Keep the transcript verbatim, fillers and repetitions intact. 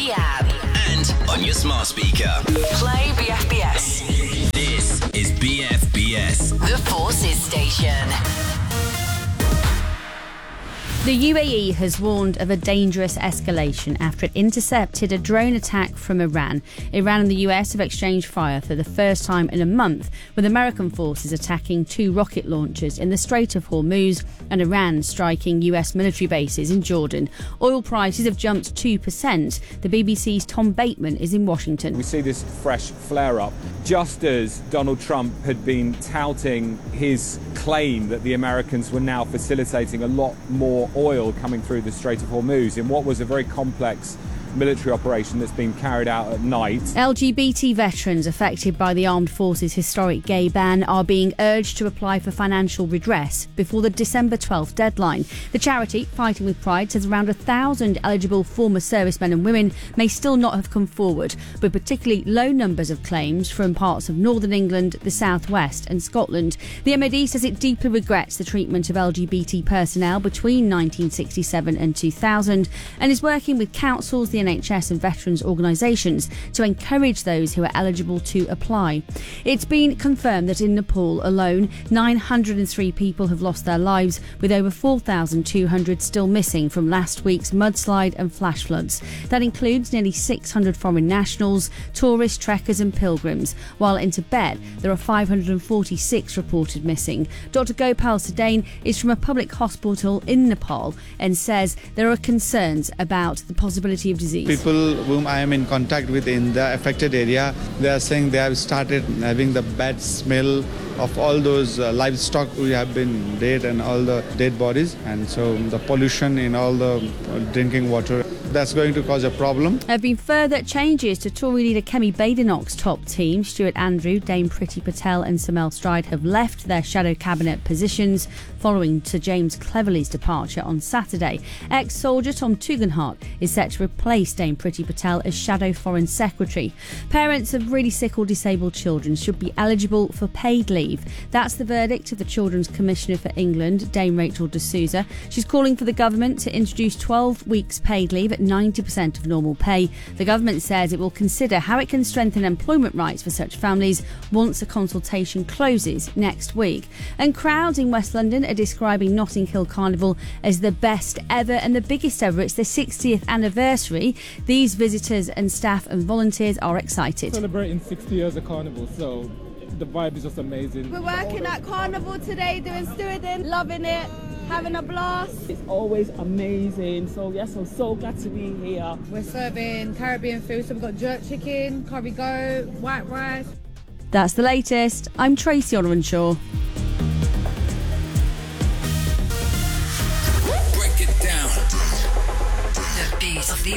the app. And on your smart speaker. Play B F B S. This is B F B S. The Forces Station. The U A E has warned of a dangerous escalation after it intercepted a drone attack from Iran. Iran and the U S have exchanged fire for the first time in a month, with American forces attacking two rocket launchers in the Strait of Hormuz and Iran striking U S military bases in Jordan. Oil prices have jumped two percent. The B B C's Tom Bateman is in Washington. We see this fresh flare-up just as Donald Trump had been touting his claim that the Americans were now facilitating a lot more oil coming through the Strait of Hormuz in what was a very complex military operation that's been carried out at night. L G B T veterans affected by the Armed Forces' historic gay ban are being urged to apply for financial redress before the December twelfth deadline. The charity, Fighting with Pride, says around a thousand eligible former servicemen and women may still not have come forward, with particularly low numbers of claims from parts of Northern England, the South West and Scotland. The M O D says it deeply regrets the treatment of L G B T personnel between nineteen sixty-seven and two thousand and is working with councils, the N H S and veterans organisations to encourage those who are eligible to apply. It's been confirmed that in Nepal alone, nine hundred three people have lost their lives, with over four thousand two hundred still missing from last week's mudslide and flash floods. That includes nearly six hundred foreign nationals, tourists, trekkers and pilgrims, while in Tibet there are five hundred forty-six reported missing. Doctor Gopal Sedane is from a public hospital in Nepal and says there are concerns about the possibility of disease. People whom I am in contact with in the affected area, they are saying they have started having the bad smell of all those uh, livestock who have been dead and all the dead bodies, and so the pollution in all the drinking water, that's going to cause a problem. There have been further changes to Tory leader Kemi Badenoch's top team. Stuart Andrew, Dame Priti Patel and Samel Stride have left their shadow cabinet positions following Sir James Cleverly's departure on Saturday. Ex-soldier Tom Tugendhat is set to replace Dame Priti Patel as shadow foreign secretary. Parents of really sick or disabled children should be eligible for paid leave. That's the verdict of the Children's Commissioner for England, Dame Rachel de Souza. She's calling for the government to introduce twelve weeks paid leave at ninety percent of normal pay. The government says it will consider how it can strengthen employment rights for such families once a consultation closes next week. And crowds in West London are describing Notting Hill Carnival as the best ever and the biggest ever. It's the sixtieth anniversary. These visitors and staff and volunteers are excited. Celebrating sixty years of Carnival, so the vibe is just amazing. We're working at Carnival today, doing stewarding, loving it, having a blast. It's always amazing. So yes, I'm so glad to be here. We're serving Caribbean food, so we've got jerk chicken, curry goat, white rice. That's the latest. I'm Tracy Orenshaw. Break it down. The beat of the